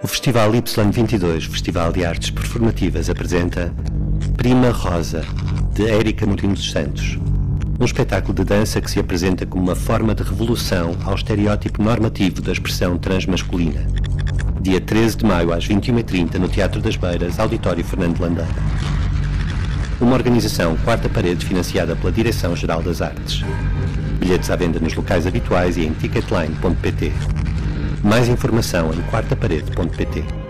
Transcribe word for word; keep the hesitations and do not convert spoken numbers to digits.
Festival Y vinte e dois, Festival de Artes Performativas, apresenta Prima Rosa, de Érica Moutinho dos Santos. Um espetáculo de dança que se apresenta como uma forma de revolução ao estereótipo normativo da expressão transmasculina. Dia treze de maio, às vinte e uma e trinta, no Teatro das Beiras, Auditório Fernando Landeira. Uma organização Quarta Parede financiada pela Direção-Geral das Artes. Bilhetes à venda nos locais habituais e em ticketline ponto pt. Mais informação em quarta parede ponto pt.